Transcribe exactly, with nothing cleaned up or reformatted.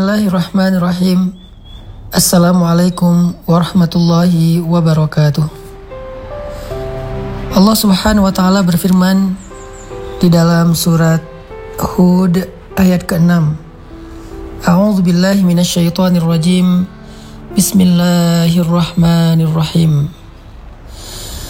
Bismillahirrahmanirrahim. Assalamualaikum warahmatullahi wabarakatuh. Allah Subhanahu wa taala berfirman di dalam surat Hud ayat keenam. A'udzubillahi minasyaitonirrajim. Bismillahirrahmanirrahim.